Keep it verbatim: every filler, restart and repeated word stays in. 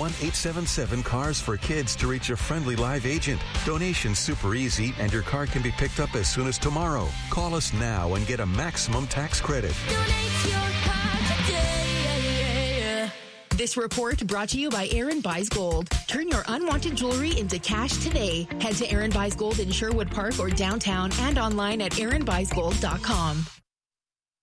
one eight seven seven cars for kids to reach a friendly live agent. Donation's super easy, and your car can be picked up as soon as tomorrow. Call us now and get a maximum tax credit. Donate your car today. This report brought to you by Aaron Buys Gold. Turn your unwanted jewelry into cash today. Head to Aaron Buys Gold in Sherwood Park or downtown and online at aaron buys gold dot com.